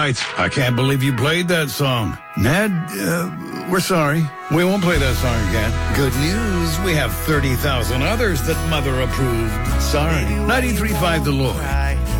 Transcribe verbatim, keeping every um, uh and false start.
right. I can't believe you played that song. Ned, uh, we're sorry. We won't play that song again. Good news, we have thirty thousand others that Mother approved. Sorry. ninety-three point five The Lord.